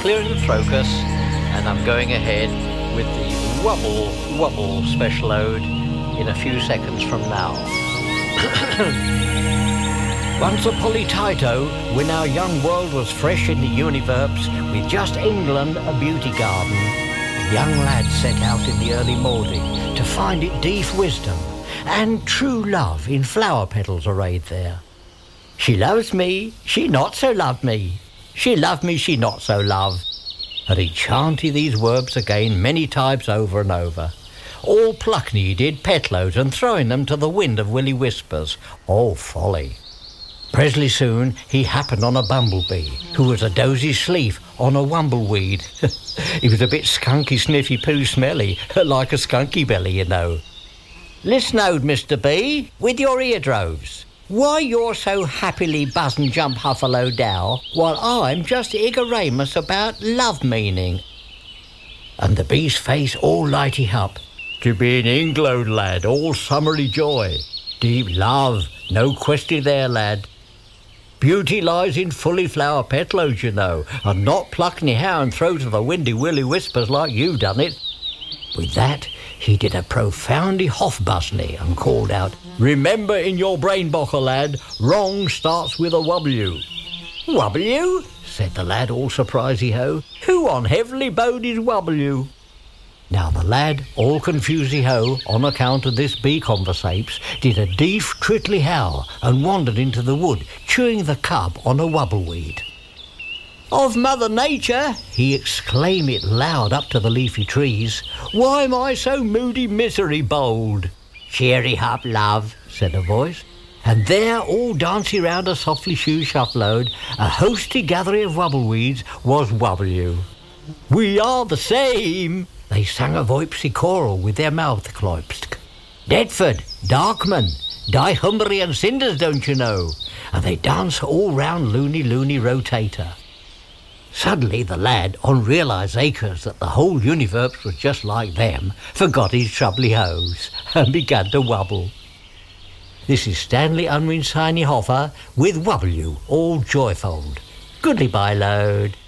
clearing the trochus, and I'm going ahead with the Wobble Wobble special ode in a few seconds from now. Once upon a Tito, when our young world was fresh in the universe, with just England a beauty garden, a young lad set out in the early morning to find it deep wisdom and true love in flower petals arrayed there. She loves me, she not so love me. She love me, she not so love. And he chanted these words again many times over and over. All plucking he did petloads and throwing them to the wind of Willie Whispers. Oh, folly. Presently soon he happened on a bumblebee, who was a dozy sleep on a wumbleweed. He was a bit skunky, sniffy, poo smelly, like a skunky belly, you know. Listen, old Mr. Bee, with your eardroves. Why you're so happily buzz and jump huffalo dow, while I'm just ignoramus about love meaning. And the bee's face all lighty up. To be in England, lad, all summery joy. Deep love, no question there, lad. Beauty lies in fully flower petaloes, you know, and not pluck any hair and throw to the windy Willie Whispers like you done it. With that, he did a profoundly hoff-buzzly and called out, Remember in your brain bocker, lad, wrong starts with a W. W? Said the lad, all surprisey-ho. Who on heavenly bode is W? Now the lad, all confusey-ho, on account of this bee conversapes, did a deep trittly howl and wandered into the wood, chewing the cub on a wubbleweed. Of Mother Nature, he exclaimed it loud up to the leafy trees, why am I so moody misery bold? Cheery up, love, said a voice, and there, all dancing round a softly shoe shuffleode, a hosty gathering of wubbleweeds was W. We are the same, they sang a voipsy choral with their mouth cloped. Deptford, Darkman, Dihumbury and Cinders, don't you know? And they dance all round Loony Rotator. Suddenly the lad, on realisacres that the whole universe was just like them, forgot his troubly hose and began to wobble. This is Stanley Unwin Shiny Hoffer with W, all joyfold. Goodly bye, load.